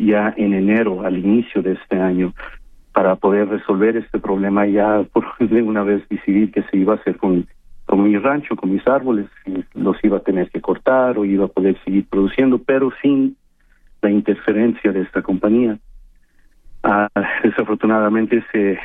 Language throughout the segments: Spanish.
ya en enero, al inicio de este año, para poder resolver este problema. Ya de una vez decidí que se iba a hacer con mi rancho, con mis árboles, y los iba a tener que cortar o iba a poder seguir produciendo, pero sin la interferencia de esta compañía. Desafortunadamente se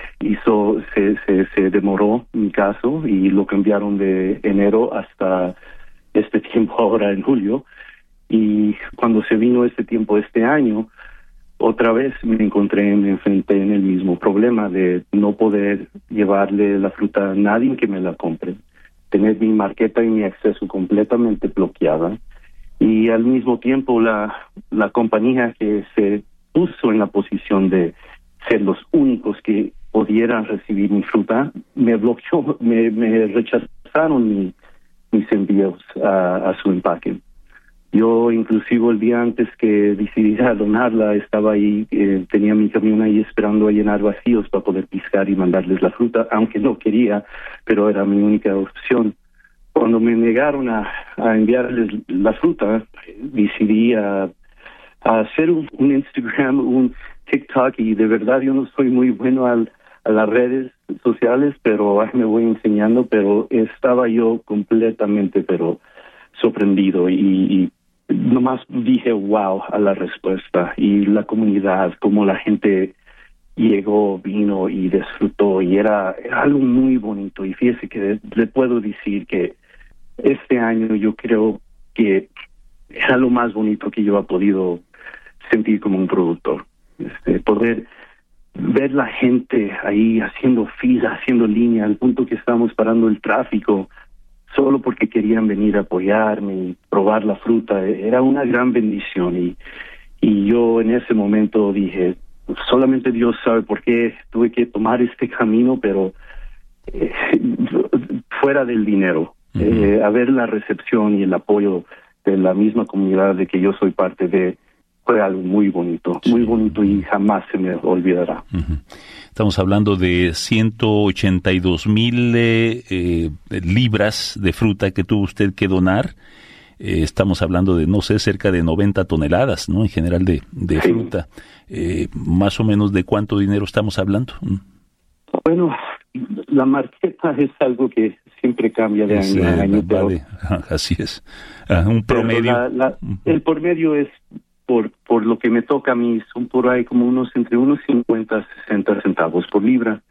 demoró mi caso y lo cambiaron de enero hasta este tiempo ahora en julio. Y cuando se vino este tiempo este año, otra vez me enfrenté en el mismo problema de no poder llevarle la fruta a nadie que me la compre, tener mi marqueta y mi acceso completamente bloqueada, y al mismo tiempo la compañía que se puso en la posición de ser los únicos que pudieran recibir mi fruta me bloqueó, me rechazaron mis envíos a su empaque. Yo inclusive el día antes que decidí donarla estaba ahí, tenía mi camión ahí esperando a llenar vacíos para poder piscar y mandarles la fruta, aunque no quería, pero era mi única opción. Cuando me negaron a enviarles la fruta, decidí a hacer un Instagram, un TikTok, y de verdad yo no soy muy bueno a las redes sociales, pero me voy enseñando, pero estaba yo completamente sorprendido y nomás dije wow a la respuesta, y la comunidad, como la gente llegó, vino y disfrutó, y era algo muy bonito. Y fíjese que le puedo decir que este año yo creo que era lo más bonito que yo he podido sentir como un productor, poder ver la gente ahí haciendo fila, haciendo línea, al punto que estábamos parando el tráfico solo porque querían venir a apoyarme y probar la fruta. Era una gran bendición, y yo en ese momento dije, solamente Dios sabe por qué tuve que tomar este camino, pero fuera del dinero, a ver la recepción y el apoyo de la misma comunidad de que yo soy parte de, fue algo muy bonito, muy bonito, y jamás se me olvidará. Estamos hablando de 182,000 libras de fruta que tuvo usted que donar. Estamos hablando de, no sé, cerca de 90 toneladas, ¿no? En general de Sí. fruta. Más o menos, ¿de cuánto dinero estamos hablando? Bueno, la marqueta es algo que siempre cambia de año a año, pero así es. Un promedio. El promedio es por lo que me toca a mí, son por ahí como entre unos 50 a 60 centavos por libra.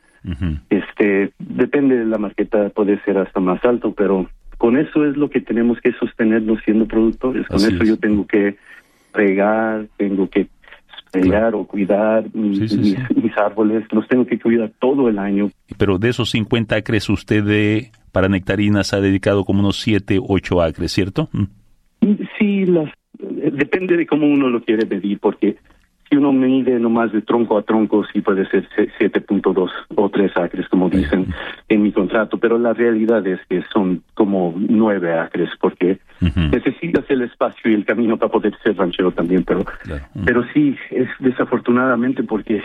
Depende de la marqueta, puede ser hasta más alto, pero con eso es lo que tenemos que sostenernos siendo productores. Con Así eso es. yo tengo que regar, tengo que sprayar o cuidar mis árboles, los tengo que cuidar todo el año. Pero de esos 50 acres, usted para nectarinas ha dedicado como unos 7, 8 acres, ¿cierto? Sí, depende de cómo uno lo quiere medir, porque si uno mide nomás de tronco a tronco, sí puede ser 7.2 o 3 acres, como dicen en mi contrato, pero la realidad es que son como 9 acres, porque necesitas el espacio y el camino para poder ser ranchero también, pero sí, es desafortunadamente porque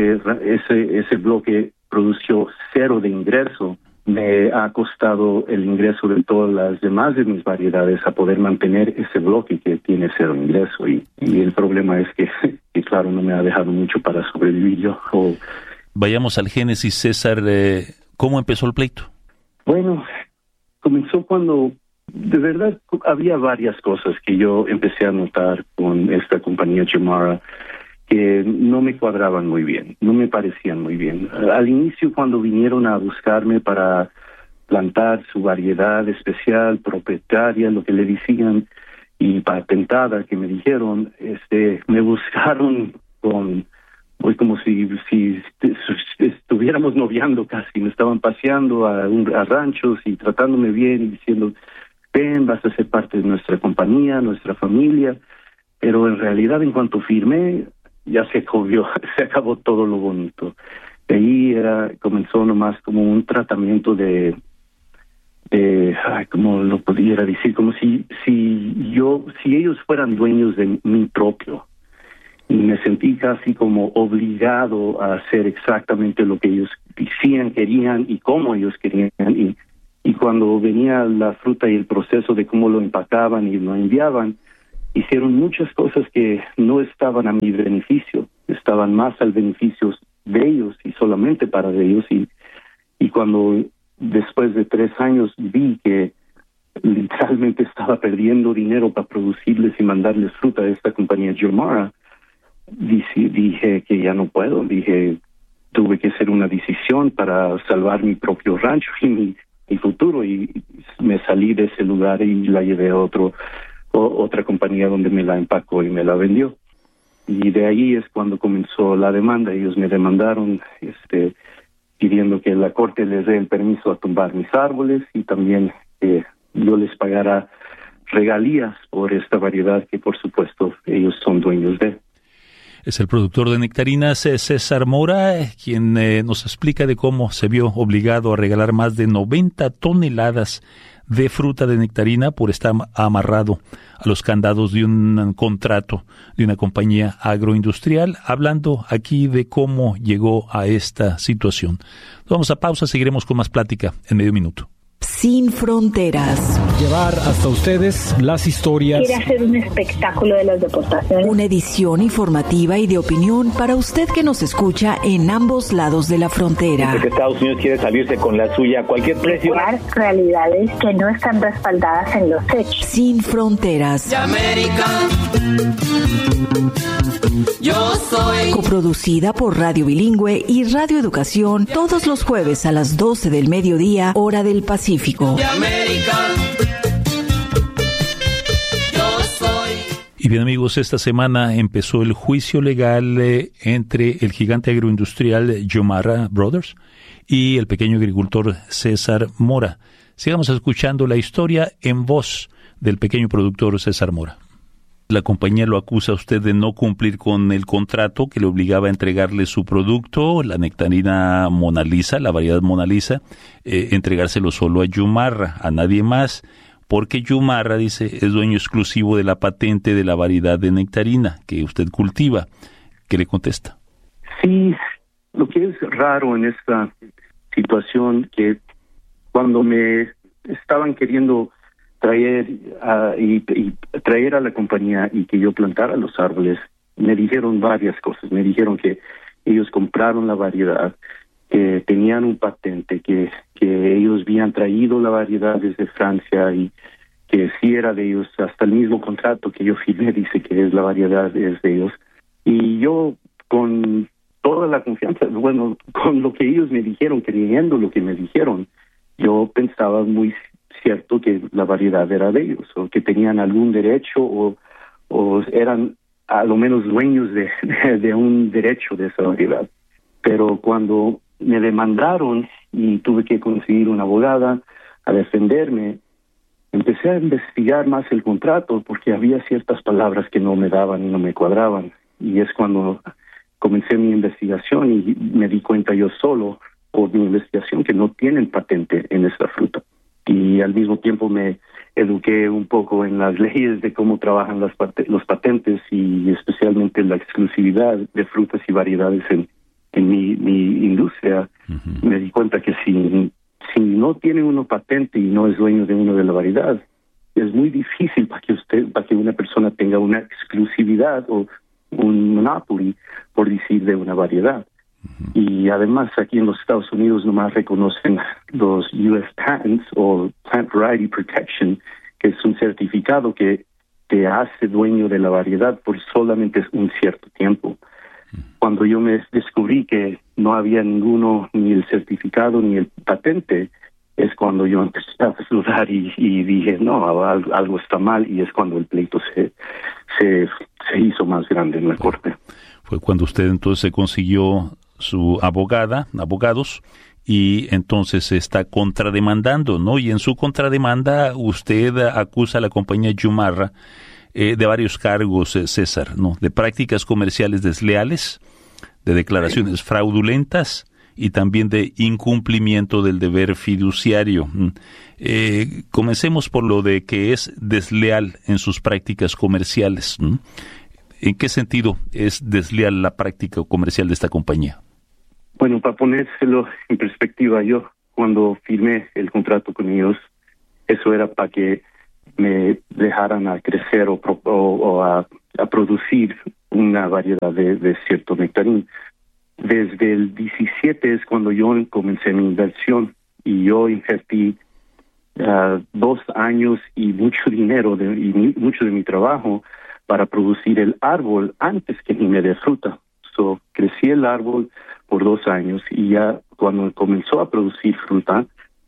ese bloque produció cero de ingreso. Me ha costado el ingreso de todas las demás de mis variedades a poder mantener ese bloque que tiene cero ingreso, y el problema es que claro, no me ha dejado mucho para sobrevivir yo. Vayamos al génesis, César. ¿Cómo empezó el pleito? Bueno, comenzó cuando de verdad había varias cosas que yo empecé a notar con esta compañía Jamara que no me cuadraban muy bien, no me parecían muy bien. Al inicio, cuando vinieron a buscarme para plantar su variedad especial, propietaria, lo que le decían, y patentada, que me dijeron, me buscaron pues como si estuviéramos noviando casi. Me estaban paseando a ranchos y tratándome bien y diciendo, ven, vas a ser parte de nuestra compañía, nuestra familia. Pero en realidad, en cuanto firmé, ya se acabó todo lo bonito. De ahí comenzó nomás como un tratamiento de como lo pudiera decir, como si ellos fueran dueños de mi propio. Y me sentí casi como obligado a hacer exactamente lo que ellos decían, querían y cómo ellos querían. Y cuando venía la fruta y el proceso de cómo lo empacaban y lo enviaban, hicieron muchas cosas que no estaban a mi beneficio, estaban más al beneficio de ellos y solamente para ellos. Y cuando después de 3 años vi que literalmente estaba perdiendo dinero para producirles y mandarles fruta a esta compañía Jomara, dije que ya no puedo. Tuve que hacer una decisión para salvar mi propio rancho y mi futuro, y me salí de ese lugar y la llevé a otra compañía donde me la empacó y me la vendió. Y de ahí es cuando comenzó la demanda. Ellos me demandaron pidiendo que la corte les dé el permiso a tumbar mis árboles y también yo les pagara regalías por esta variedad que por supuesto ellos son dueños de. Es el productor de nectarinas César Mora, quien nos explica de cómo se vio obligado a regalar más de 90 toneladas de fruta de nectarina por estar amarrado a los candados de un contrato de una compañía agroindustrial, hablando aquí de cómo llegó a esta situación. Vamos a pausa, seguiremos con más plática en medio minuto. Sin fronteras. Llevar hasta ustedes las historias. Quiere hacer un espectáculo de las deportaciones. Una edición informativa y de opinión para usted que nos escucha en ambos lados de la frontera. Porque Estados Unidos quiere salirse con la suya a cualquier precio. Realidades que no están respaldadas en los hechos. Sin fronteras. De América, yo soy. Coproducida por Radio Bilingüe y Radio Educación todos los jueves a las 12 del mediodía, hora del Pacífico. De América, yo soy. Y bien, amigos, esta semana empezó el juicio legal entre el gigante agroindustrial Jomara Brothers y el pequeño agricultor César Mora. Sigamos escuchando la historia en voz del pequeño productor César Mora. La compañía lo acusa a usted de no cumplir con el contrato que le obligaba a entregarle su producto, la nectarina Mona Lisa, la variedad Mona Lisa, entregárselo solo a Jomara, a nadie más, porque Jomara, dice, es dueño exclusivo de la patente de la variedad de nectarina que usted cultiva. ¿Qué le contesta? Sí, lo que es raro en esta situación, que cuando me estaban queriendo traer a la compañía y que yo plantara los árboles, me dijeron varias cosas. Me dijeron que ellos compraron la variedad, que tenían un patente, que ellos habían traído la variedad desde Francia y que sí era de ellos. Hasta el mismo contrato que yo firmé dice que es la variedad es de ellos. Y yo, con toda la confianza, bueno, con lo que ellos me dijeron, creyendo lo que me dijeron, yo pensaba muy cierto que la variedad era de ellos, o que tenían algún derecho, o eran a lo menos dueños de un derecho de esa variedad. Pero cuando me demandaron y tuve que conseguir una abogada a defenderme, empecé a investigar más el contrato, porque había ciertas palabras que no me daban y no me cuadraban. Y es cuando comencé mi investigación y me di cuenta yo solo por mi investigación que no tienen patente en esta fruta. Y al mismo tiempo me eduqué un poco en las leyes de cómo trabajan los patentes, y especialmente la exclusividad de frutas y variedades en mi industria. Uh-huh. Me di cuenta que si no tiene uno patente y no es dueño de uno de la variedad, es muy difícil para que una persona tenga una exclusividad o un monopoly, por decir, de una variedad. Y además aquí en los Estados Unidos nomás reconocen los U.S. Patents o Plant Variety Protection, que es un certificado que te hace dueño de la variedad por solamente un cierto tiempo. Cuando yo me descubrí que no había ninguno, ni el certificado ni el patente, es cuando yo empecé a dudar y dije, no, algo está mal, y es cuando el pleito se hizo más grande en la corte. Fue cuando usted entonces consiguió su abogados, y entonces se está contrademandando, ¿no? Y en su contrademanda usted acusa a la compañía Jomara de varios cargos, César, ¿no? De prácticas comerciales desleales, de declaraciones fraudulentas y también de incumplimiento del deber fiduciario. Comencemos por lo de que es desleal en sus prácticas comerciales. ¿En qué sentido es desleal la práctica comercial de esta compañía? Bueno, para ponérselo en perspectiva, yo cuando firmé el contrato con ellos, eso era para que me dejaran a crecer o a producir una variedad de cierto nectarín. Desde el 17 es cuando yo comencé mi inversión y yo invertí 2 años y mucho dinero mucho de mi trabajo para producir el árbol antes que ni me dé fruta. Crecí el árbol por 2 años y ya cuando comenzó a producir fruta,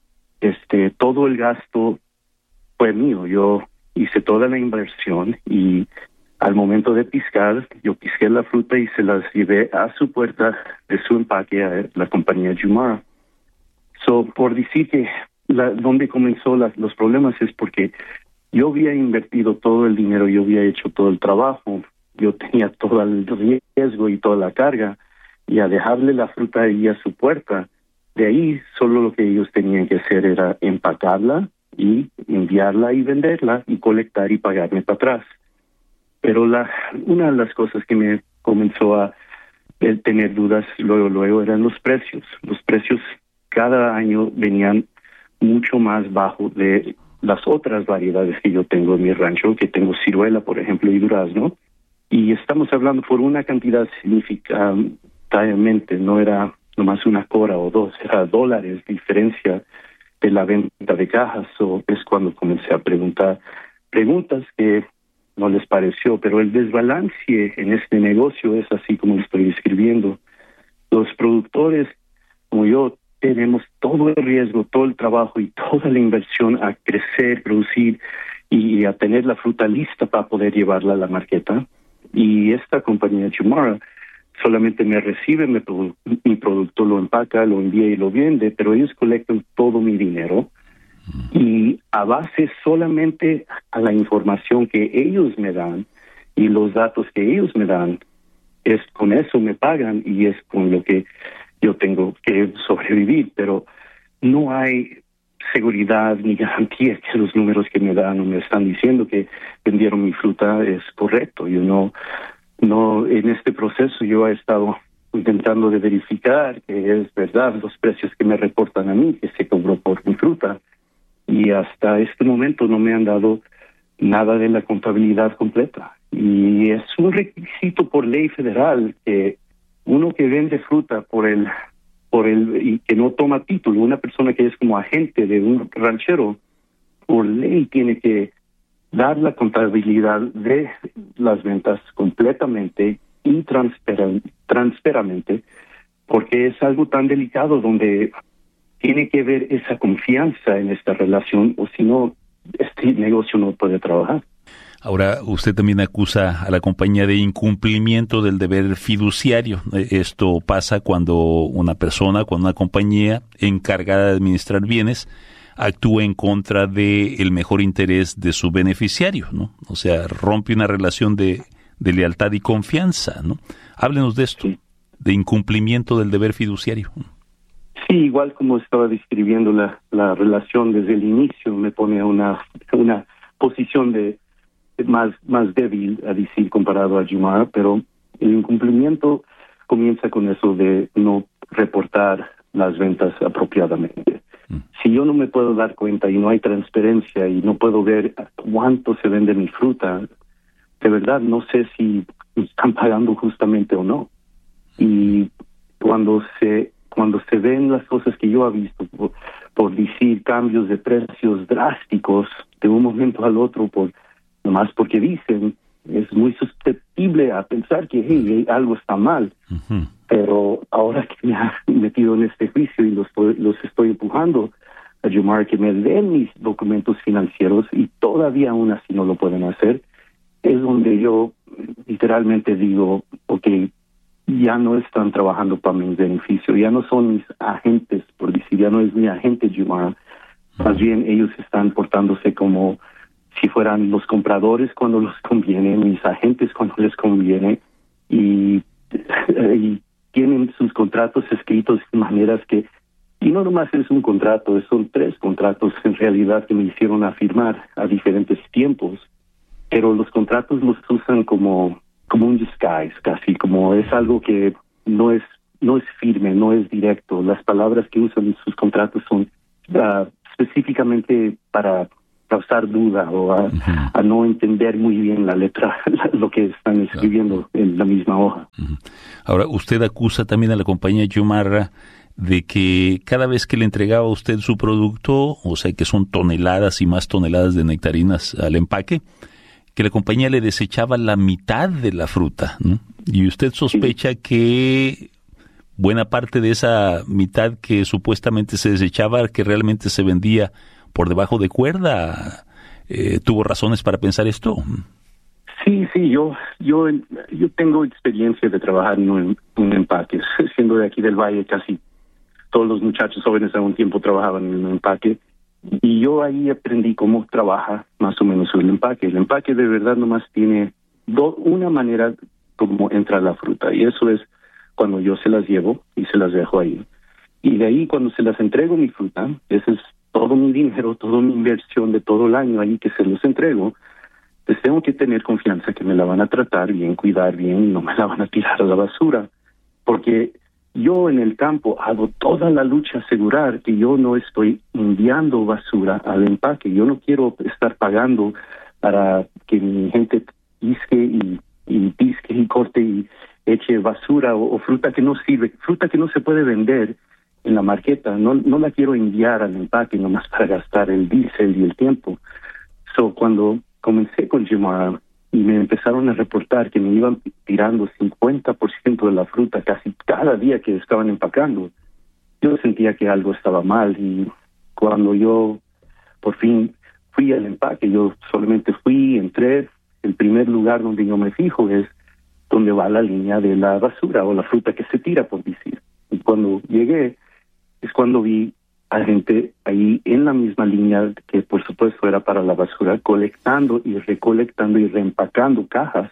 todo el gasto fue mío. Yo hice toda la inversión y al momento de piscar, yo pisqué la fruta y se las llevé a su puerta de su empaque a la compañía Jumara. Por decir que donde comenzó los problemas es porque yo había invertido todo el dinero, yo había hecho todo el trabajo, yo tenía todo el riesgo y toda la carga, y a dejarle la fruta ahí a su puerta, de ahí solo lo que ellos tenían que hacer era empacarla y enviarla y venderla y colectar y pagarme para atrás. Pero una de las cosas que me comenzó a tener dudas luego eran los precios. Los precios cada año venían mucho más bajo de las otras variedades que yo tengo en mi rancho, que tengo ciruela, por ejemplo, y durazno. Y estamos hablando por una cantidad significativamente, no era nomás una cora o 2, era dólares diferencia de la venta de cajas. Es cuando comencé a preguntas que no les pareció, pero el desbalance en este negocio es así como lo estoy describiendo. Los productores, como yo, tenemos todo el riesgo, todo el trabajo y toda la inversión a crecer, producir y a tener la fruta lista para poder llevarla a la marqueta. Y esta compañía Jumara solamente me recibe mi producto, lo empaca, lo envía y lo vende, pero ellos colectan todo mi dinero. Y a base solamente a la información que ellos me dan y los datos que ellos me dan, con eso me pagan y es con lo que yo tengo que sobrevivir. Pero no hay seguridad ni garantía que los números que me dan o me están diciendo que vendieron mi fruta es correcto. Yo no en este proceso yo he estado intentando de verificar que es verdad los precios que me reportan a mí que se cobró por mi fruta. Y hasta este momento no me han dado nada de la contabilidad completa. Y es un requisito por ley federal que uno que vende fruta y que no toma título, una persona que es como agente de un ranchero, por ley tiene que dar la contabilidad de las ventas completamente y transparente, porque es algo tan delicado donde tiene que haber esa confianza en esta relación, o si no, este negocio no puede trabajar. Ahora, usted también acusa a la compañía de incumplimiento del deber fiduciario. Esto pasa cuando una compañía encargada de administrar bienes actúa en contra del mejor interés de su beneficiario, ¿no? O sea, rompe una relación de lealtad y confianza, ¿no? Háblenos de esto, sí, de incumplimiento del deber fiduciario. Sí, igual como estaba describiendo la relación desde el inicio, me pone a una posición de más débil, a decir, comparado a Jumara, pero el incumplimiento comienza con eso de no reportar las ventas apropiadamente. Si yo no me puedo dar cuenta y no hay transparencia y no puedo ver cuánto se vende mi fruta, de verdad no sé si están pagando justamente o no. Y cuando se ven las cosas que yo he visto, por decir cambios de precios drásticos de un momento al otro, nomás porque dicen, es muy susceptible a pensar que algo está mal. Uh-huh. Pero ahora que me ha metido en este juicio y los estoy empujando a Jumara que me den mis documentos financieros y todavía aún así no lo pueden hacer, es donde yo literalmente digo, okay, ya no están trabajando para mi beneficio, ya no son mis agentes, por decir, ya no es mi agente Jumara, más bien ellos están portándose como si fueran los compradores cuando les conviene, mis agentes cuando les conviene, y tienen sus contratos escritos de maneras que, y no nomás es un contrato, son 3 contratos en realidad que me hicieron a firmar a diferentes tiempos, pero los contratos los usan como un disguise, casi, como es algo que no es firme, no es directo. Las palabras que usan en sus contratos son específicamente para causar duda o a no entender muy bien la letra, lo que están escribiendo en la misma hoja. Ahora, usted acusa también a la compañía Yomarra de que cada vez que le entregaba a usted su producto, o sea que son toneladas y más toneladas de nectarinas al empaque, que la compañía le desechaba la mitad de la fruta, ¿no? Y usted sospecha que buena parte de esa mitad que supuestamente se desechaba, que realmente se vendía por debajo de cuerda. ¿Tuvo razones para pensar esto? Sí, yo tengo experiencia de trabajar en un empaque. Siendo de aquí del Valle, casi todos los muchachos jóvenes a un tiempo trabajaban en un empaque. Y yo ahí aprendí cómo trabaja más o menos el empaque. El empaque de verdad nomás tiene una manera como entra la fruta. Y eso es cuando yo se las llevo y se las dejo ahí. Y de ahí cuando se las entrego mi fruta, ese es todo mi dinero, toda mi inversión de todo el año ahí que se los entrego, pues tengo que tener confianza que me la van a tratar bien, cuidar bien, y no me la van a tirar a la basura. Porque yo en el campo hago toda la lucha asegurar que yo no estoy enviando basura al empaque. Yo no quiero estar pagando para que mi gente pisque y corte y eche basura o fruta que no sirve, fruta que no se puede vender en la marqueta. No la quiero enviar al empaque nomás para gastar el diésel y el tiempo. Cuando comencé con Yomarra y me empezaron a reportar que me iban tirando 50% de la fruta casi cada día que estaban empacando, yo sentía que algo estaba mal. Y cuando yo por fin fui al empaque, yo solamente entré. El primer lugar donde yo me fijo es donde va la línea de la basura o la fruta que se tira, por decir. Y cuando llegué, es cuando vi a gente ahí en la misma línea, que por supuesto era para la basura, colectando y recolectando y reempacando cajas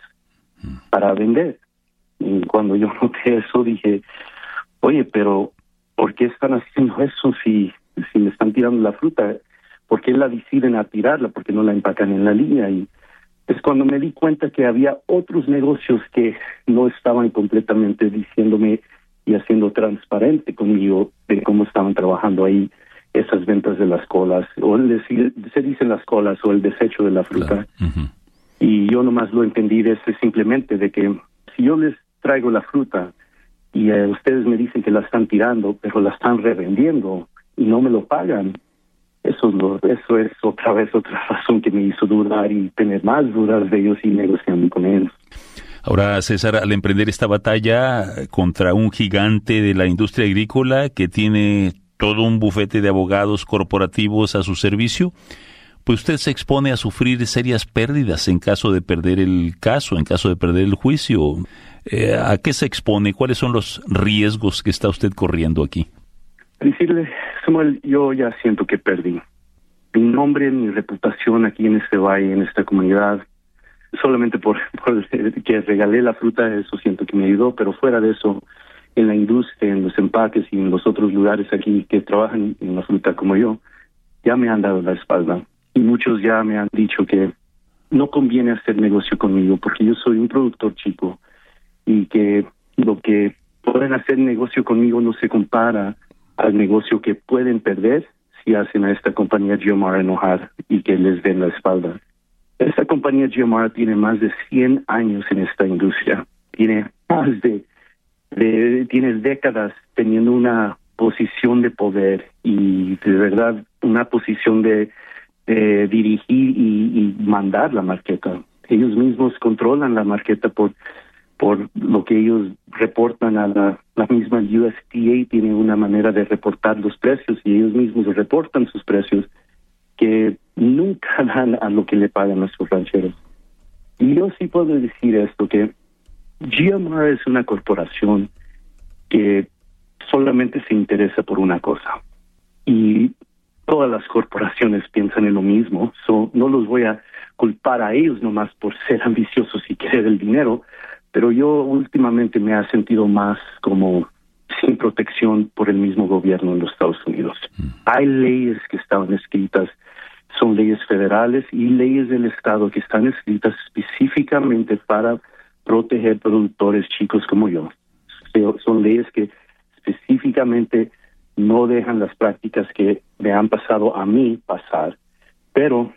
para vender. Y cuando yo noté eso, dije, oye, pero ¿por qué están haciendo eso si me están tirando la fruta? ¿Por qué la deciden a tirarla? ¿Por qué no la empacan en la línea? Y es cuando me di cuenta que había otros negocios que no estaban completamente diciéndome y haciendo transparente conmigo de cómo estaban trabajando ahí esas ventas de las colas, o se dicen las colas, o el desecho de la fruta. Claro. Y yo nomás lo entendí simplemente de que si yo les traigo la fruta y ustedes me dicen que la están tirando, pero la están revendiendo y no me lo pagan, eso es otra vez otra razón que me hizo dudar y tener más dudas de ellos y negociando con ellos. Ahora, César, al emprender esta batalla contra un gigante de la industria agrícola que tiene todo un bufete de abogados corporativos a su servicio, pues usted se expone a sufrir serias pérdidas en caso de perder el caso, en caso de perder el juicio. ¿A qué se expone? ¿Cuáles son los riesgos que está usted corriendo aquí? Decirle, Samuel, yo ya siento que perdí mi nombre, mi reputación aquí en este valle, en esta comunidad. Solamente por que regalé la fruta, eso siento que me ayudó, pero fuera de eso, en la industria, en los empaques y en los otros lugares aquí que trabajan en la fruta como yo, ya me han dado la espalda. Y muchos ya me han dicho que no conviene hacer negocio conmigo porque yo soy un productor chico y que lo que pueden hacer negocio conmigo no se compara al negocio que pueden perder si hacen a esta compañía Yomarra enojar y que les den la espalda. Esta compañía Yomarra tiene más de 100 años en esta industria. Tiene más tiene décadas teniendo una posición de poder y de verdad una posición de dirigir y mandar la marqueta. Ellos mismos controlan la marqueta por lo que ellos reportan a la misma USDA. Tiene una manera de reportar los precios y ellos mismos reportan sus precios que nunca dan a lo que le pagan a sus rancheros. Y yo sí puedo decir esto, que Yomarra es una corporación que solamente se interesa por una cosa. Y todas las corporaciones piensan en lo mismo. No los voy a culpar a ellos nomás por ser ambiciosos y querer el dinero, pero yo últimamente me he sentido más como sin protección por el mismo gobierno en los Estados Unidos. Hay leyes que estaban escritas, son leyes federales y leyes del Estado que están escritas específicamente para proteger productores chicos como yo. Son leyes que específicamente no dejan las prácticas que me han pasado a mí pasar. Pero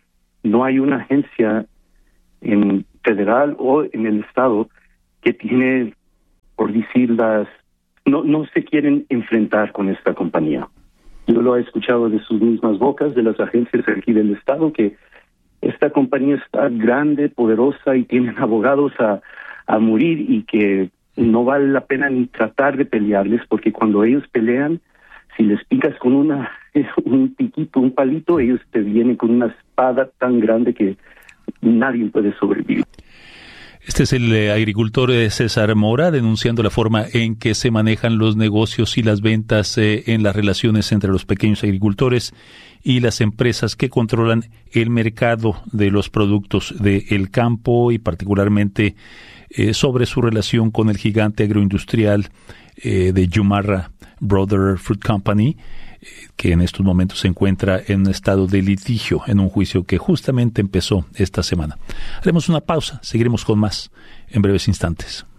no hay una agencia en federal o en el estado que tiene, por decir, no se quieren enfrentar con esta compañía. Yo lo he escuchado de sus mismas bocas, de las agencias aquí del estado, que esta compañía está grande, poderosa y tienen abogados a morir, y que no vale la pena ni tratar de pelearles, porque cuando ellos pelean, si les picas con un piquito, un palito, ellos te vienen con una espada tan grande que nadie puede sobrevivir. Este es el agricultor César Mora, denunciando la forma en que se manejan los negocios y las ventas en las relaciones entre los pequeños agricultores y las empresas que controlan el mercado de los productos del campo, y particularmente sobre su relación con el gigante agroindustrial de Yumara Brother Fruit Company, que en estos momentos se encuentra en un estado de litigio en un juicio que justamente empezó esta semana. Haremos una pausa, seguiremos con más en breves instantes.